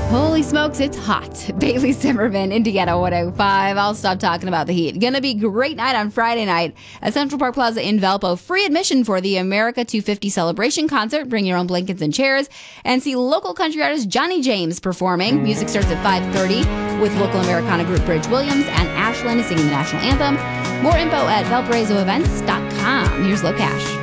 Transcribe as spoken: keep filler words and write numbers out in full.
Holy smokes, it's hot. Bailey Zimmerman, Indiana one oh five. I'll stop talking about the heat. Gonna be great night on Friday night at Central Park Plaza in Valpo. Free admission for the America two fifty celebration concert. Bring your own blankets and chairs and see local country artist Johnny James performing. Music starts at five thirty with local Americana group Bridge Williams and Ashland singing the national anthem. More info at valparaiso events dot com. Here's Locash.